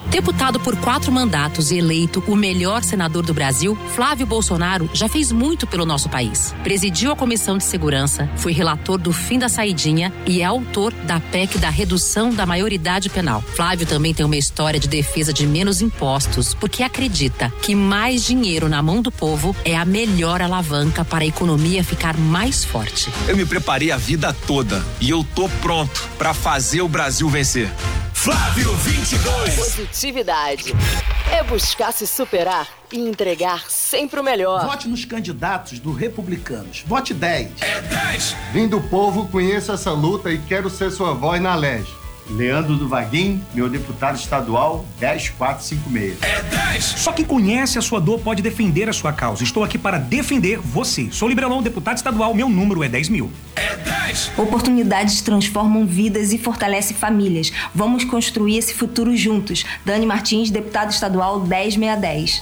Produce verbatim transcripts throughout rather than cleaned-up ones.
Deputado por quatro mandatos e eleito o melhor senador do Brasil, Flávio Bolsonaro já fez muito pelo nosso país. Presidiu a Comissão de Segurança, foi relator do fim da saidinha e é autor da P E C da redução da maioridade penal. Flávio também tem uma história de defesa de menos impostos, porque acredita que mais dinheiro na mão do povo é a melhor alavanca para a economia ficar mais forte. Eu me preparei a vida toda e eu tô pronto para fazer o Brasil vencer. Flávio vinte e dois. Positividade é buscar se superar e entregar sempre o melhor. Vote nos candidatos do Republicanos. Vote dez. É dez. Vim do povo, conheço essa luta e quero ser sua voz na L E G. Leandro do Vaguinho, meu deputado estadual, dez quatro cinco seis. É dez. Só quem conhece a sua dor pode defender a sua causa. Estou aqui para defender você. Sou Liberalão, deputado estadual, meu número é dez mil. É dez. Oportunidades transformam vidas e fortalecem famílias. Vamos construir esse futuro juntos. Dani Martins, deputado estadual, dez seiscentos e dez.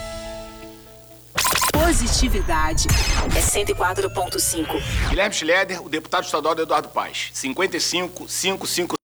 Positividade é cento e quatro ponto cinco. Guilherme Schroeder, o deputado estadual do Eduardo Paes, cinquenta e cinco, quinhentos e cinquenta e cinco.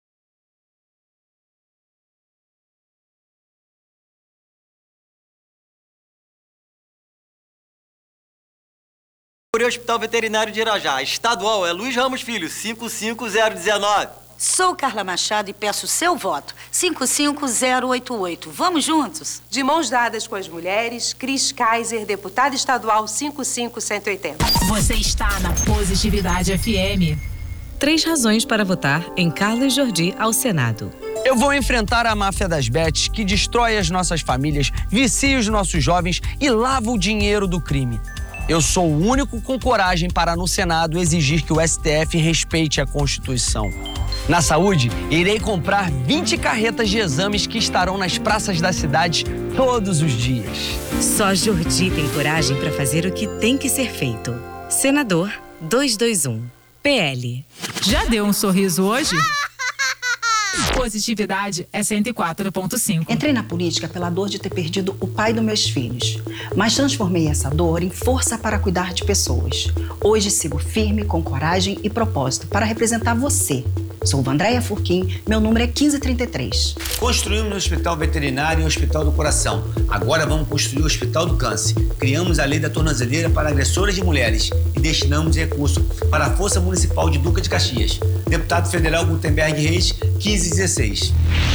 Hospital Veterinário de Irajá, estadual é Luiz Ramos Filho, cinco cinco zero um nove. Sou Carla Machado e peço seu voto, cinco cinco zero oito oito. Vamos juntos? De mãos dadas com as mulheres, Cris Kaiser, deputada estadual cinco cinco um oito zero. Você está na Positividade F M. Três razões para votar em Carlos Jordi ao Senado. Eu vou enfrentar a máfia das bets que destrói as nossas famílias, vicia os nossos jovens e lava o dinheiro do crime. Eu sou o único com coragem para, no Senado, exigir que o S T F respeite a Constituição. Na saúde, irei comprar vinte carretas de exames que estarão nas praças da cidade todos os dias. Só Jordi tem coragem para fazer o que tem que ser feito. Senador duzentos e vinte e um, P L. Já deu um sorriso hoje? Positividade é cento e quatro ponto cinco. Entrei na política pela dor de ter perdido o pai dos meus filhos, mas transformei essa dor em força para cuidar de pessoas. Hoje sigo firme, com coragem e propósito para representar você. Sou Vandréia Furquim, meu número é quinze trinta e três. Construímos o Hospital Veterinário e o Hospital do Coração. Agora vamos construir o Hospital do Câncer. Criamos a Lei da Tornozeleira para agressoras de mulheres e destinamos recursos para a Força Municipal de Duca de Caxias. Deputado Federal Gutenberg Reis, quinze dezesseis.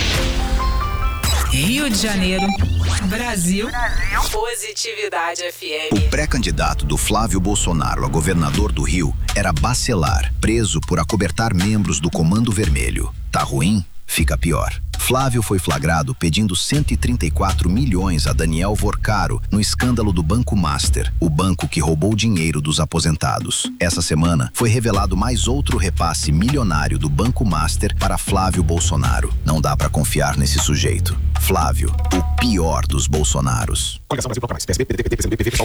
Rio de Janeiro, Brasil, Brasil. Positividade F M. O pré-candidato do Flávio Bolsonaro a governador do Rio era Bacelar, preso por acobertar membros do Comando Vermelho. Tá ruim? Fica pior. Flávio foi flagrado pedindo cento e trinta e quatro milhões a Daniel Vorcaro no escândalo do Banco Master, o banco que roubou dinheiro dos aposentados. Essa semana foi revelado mais outro repasse milionário do Banco Master para Flávio Bolsonaro. Não dá pra confiar nesse sujeito. Flávio, o pior dos Bolsonaros. Coligação Brasil Bloco Mais, P S B, P D T, P T, P C B, P V, P S O